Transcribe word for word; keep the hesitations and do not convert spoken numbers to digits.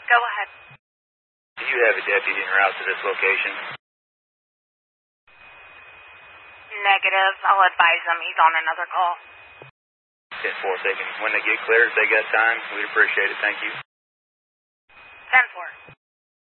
Go ahead. Do you have a deputy en route to this location? Negative. I'll advise him. He's on another call. ten four, they can, when they get cleared, if they got time, we'd appreciate it. Thank you. ten four.